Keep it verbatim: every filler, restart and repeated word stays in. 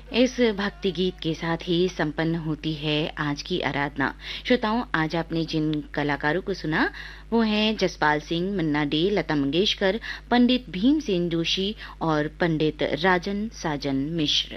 इस भक्ति गीत के साथ ही संपन्न होती है आज की आराधना। श्रोताओं, आज आपने जिन कलाकारों को सुना वो हैं जसपाल सिंह, मन्ना डे, लता मंगेशकर, पंडित भीमसेन जोशी और पंडित राजन साजन मिश्र।